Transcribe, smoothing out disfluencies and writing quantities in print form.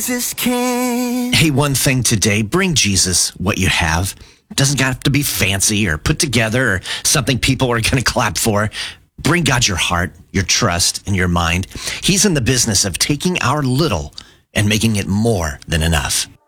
Jesus can. Hey, one thing today, bring Jesus what you have. It doesn't have to be fancy or put together or something people are going to clap for. Bring God your heart, your trust, and your mind. He's in the business of taking our little and making it more than enough.